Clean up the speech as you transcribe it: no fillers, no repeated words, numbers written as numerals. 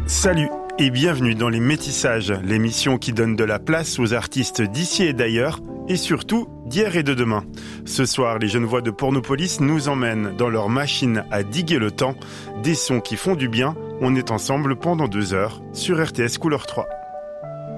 Salut et bienvenue dans Les Métissages, l'émission qui donne de la place aux artistes d'ici et d'ailleurs, et surtout d'hier et de demain. Ce soir, les jeunes voix de Pornopolis nous emmènent dans leur machine à diguer le temps, des sons qui font du bien. On est ensemble pendant 2 heures sur RTS Couleur 3.